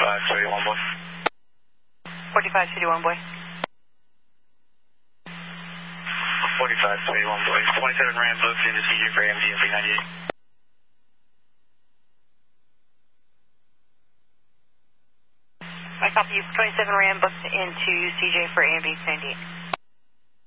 4571 boy. 4551 boy. 4521 boy. 27 Ram booked into CJ for AMD and B98. I copy you. 27 Ram booked into CJ for AMD 98.